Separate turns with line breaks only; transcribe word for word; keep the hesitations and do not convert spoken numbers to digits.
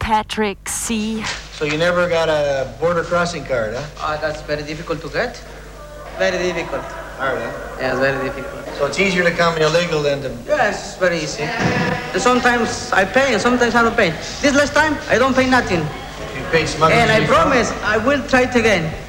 Patrick C.
So you never got a border crossing card, huh?
Uh, that's very difficult to get. Very difficult.
Hard, huh?
Yeah, it's very difficult.
So it's easier to come illegal than to...
Yes, it's very easy. And sometimes I pay and sometimes I don't pay. This last time, I don't pay nothing.
You pay smuggling.
And I promise I will try it again.